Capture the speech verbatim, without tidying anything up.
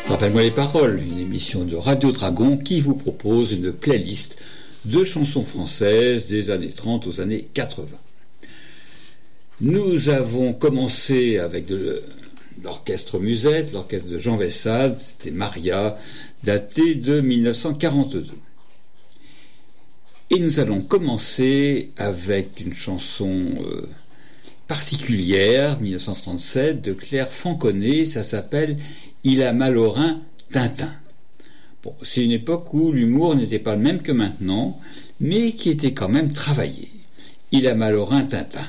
Rappelle-moi les paroles, une émission de Radio Dragon qui vous propose une playlist de chansons françaises des années trente aux années quatre-vingts. Nous avons commencé avec de l'orchestre Musette, l'orchestre de Jean Vessade, c'était Maria, daté de mille neuf cent quarante-deux. Et nous allons commencer avec une chanson euh, particulière, mille neuf cent trente-sept, de Claire Fanconnet, ça s'appelle « Il a mal au rein, Tintin ». Bon, c'est une époque où l'humour n'était pas le même que maintenant, mais qui était quand même travaillé. « Il a mal au rein, Tintin ».